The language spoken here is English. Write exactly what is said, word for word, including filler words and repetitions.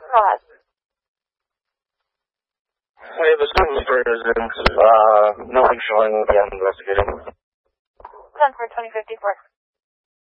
Go ahead. Hey, the student is uh, nothing showing again investigating. ten for twenty fifty-four.